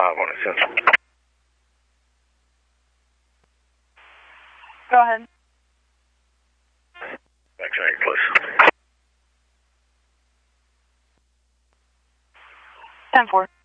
on it since. Go ahead. Action 8, please. 10-4.